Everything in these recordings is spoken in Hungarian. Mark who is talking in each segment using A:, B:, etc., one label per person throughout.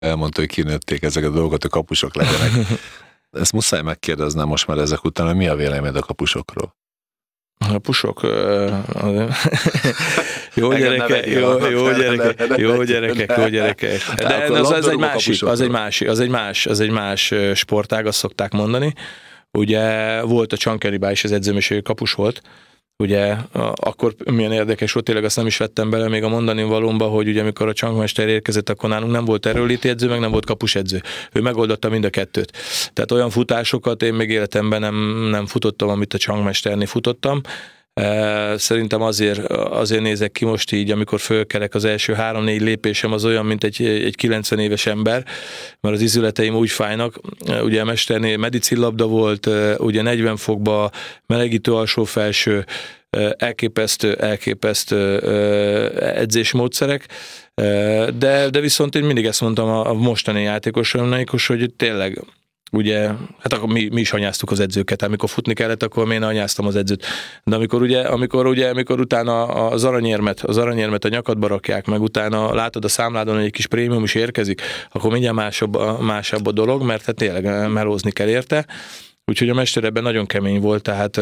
A: elmondta, hogy kinőtték ezeket a dolgokat, hogy kapusok legyenek. Ezt muszáj megkérdeznem most már ezek után, hogy mi a véleményed a kapusokról?
B: A pusok, jó gyerekek. De az egy más sportág, azt szokták mondani. Ugye volt a Csankeribá is az edzőm, és ő kapus volt. Ugye akkor milyen érdekes volt, tényleg azt nem is vettem bele még a mondani valómba, hogy ugye amikor a csankmester érkezett, akkor nálunk nem volt erőléti edző, meg nem volt kapusedző. Ő megoldotta mind a kettőt. Tehát olyan futásokat én még életemben nem futottam, amit a csankmesternél futottam. Szerintem azért nézek ki most így, amikor fölkelek, az első 3-4 lépésem az olyan, mint egy 90 éves ember, mert az izületeim úgy fájnak. Ugye a mesternél medicinlabda volt, ugye 40 fokba, melegítő alsó-felső, elképesztő edzésmódszerek, de viszont én mindig ezt mondtam a mostani játékosomnak, hogy tényleg ugye, hát akkor mi is anyáztuk az edzőket, amikor futni kellett, akkor én anyáztam az edzőt. De amikor utána az aranyérmet a nyakadba rakják, meg utána látod a számládon, hogy egy kis prémium is érkezik, akkor mindjárt másabb a dolog, mert hát tényleg melózni kell érte. Úgyhogy a mester ebben nagyon kemény volt, tehát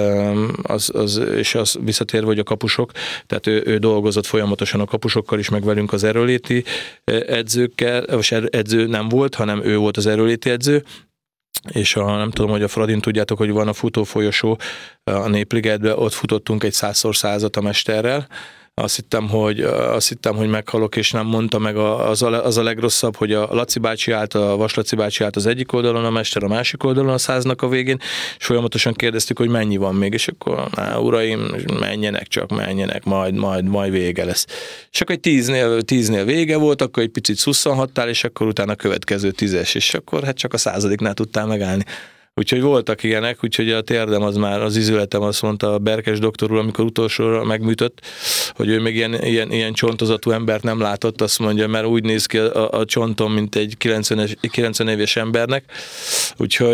B: és az visszatérve, hogy a kapusok, tehát ő dolgozott folyamatosan a kapusokkal is, meg velünk az erőléti edzőkkel, vagy edző nem volt, hanem ő volt az erőléti edző, és nem tudom, hogy a Fradin tudjátok, hogy van a futófolyosó a Népligetben, ott futottunk egy 100x100-at a mesterrel. Azt hittem, hogy meghalok, és nem mondta meg az a legrosszabb, hogy a Laci bácsi állt, a Vas Laci bácsi állt az egyik oldalon, a mester a másik oldalon a 100-nak a végén, és folyamatosan kérdeztük, hogy mennyi van még, és akkor uraim, menjenek, majd vége lesz. És akkor egy 10-nél vége volt, akkor egy picit szusszanhattál, és akkor utána a következő 10-es, és akkor hát csak a 100-nál tudtál megállni. Úgyhogy voltak ilyenek, úgyhogy a térdem az már, az izületem, azt mondta a Berkes doktor úr, amikor utolsóra megműtött, hogy ő még ilyen csontozatú embert nem látott, azt mondja, mert úgy néz ki a csontom, mint egy 90 éves embernek. Úgyhogy,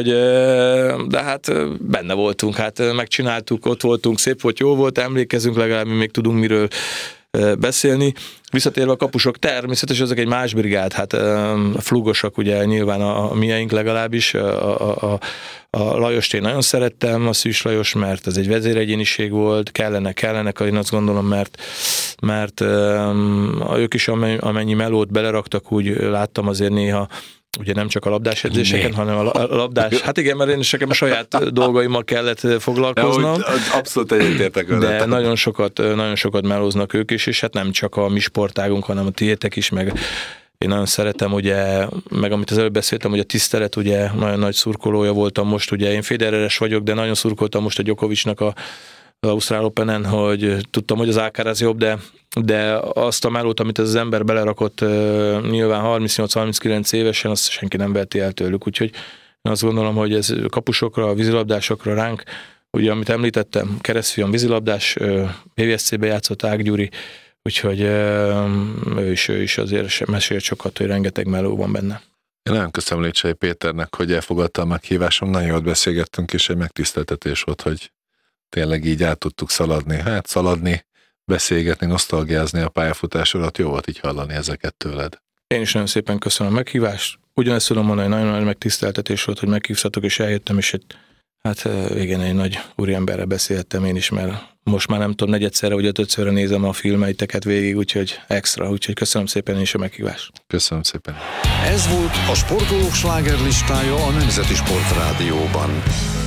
B: de hát benne voltunk, hát megcsináltuk, ott voltunk, szép volt, jó volt, emlékezünk, legalább mi még tudunk miről beszélni. Visszatérve a kapusok, természetesen ezek egy más brigád, hát a flugosak ugye nyilván a miénk legalábbis, a Lajost én nagyon szerettem, a Szűs Lajos, mert ez egy vezéregyéniség volt, kellene, én azt gondolom, mert ők is amennyi melót beleraktak, úgy láttam azért néha, ugye nem csak a labdás edzéseken, hanem a labdás. Hát igen, mert én is nekem a saját dolgaimmal kellett foglalkoznom.
A: Ja, abszolút egyetértek vele.
B: De nagyon sokat melóznak ők is, és hát nem csak a mi sportágunk, hanem a tiétek is, meg én nagyon szeretem, ugye, meg amit az előbb beszéltem, hogy a tisztelet, ugye, nagyon nagy szurkolója voltam most, ugye én Federeres vagyok, de nagyon szurkoltam most a Djokovicnak az Ausztrál Openen, hogy tudtam, hogy az Alcaraz jobb, de azt a melót, amit ez az ember belerakott nyilván 38-39 évesen, azt senki nem veheti el tőlük, úgyhogy én azt gondolom, hogy ez a vízilabdásokra ránk, ugye amit említettem, keresztfiam vízilabdás, PVSC-be játszott Ág Gyuri, úgyhogy ő is azért mesélt sokat, hogy rengeteg meló van benne.
A: Én nagyon köszönöm Lécsei Péternek, hogy elfogadta a meghívásom, nagyon jól beszélgettünk, és egy megtiszteltetés volt, hogy tényleg így át tudtuk szaladni, beszélgetni, nosztalgiázni a pályafutásodat, jó volt így hallani ezeket tőled.
B: Én is nagyon szépen köszönöm a meghívást. Ugyanezt tudom mondani, hogy nagyon nagy megtiszteltetés volt, hogy meghívtatok, és eljöttem, és igen, egy nagy úriemberre beszéltem én is, mert most már nem tudom, negyedszerre vagy ötödszörre nézem a filmeiteket végig, úgyhogy extra, úgyhogy köszönöm szépen én is a meghívást.
A: Köszönöm szépen.
C: Ez volt a Sportolók slágerlistája a Nemzeti Sportrádióban.